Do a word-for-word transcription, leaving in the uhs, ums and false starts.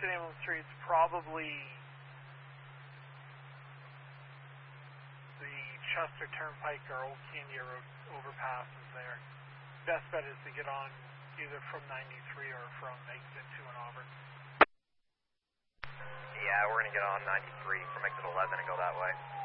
exit Ambulance Street's probably the Chester Turnpike or Old Candia Road overpass is there. Best bet is to get on either from ninety-three or from exit two in Auburn. Yeah, we're going to get on ninety-three from exit eleven and go that way.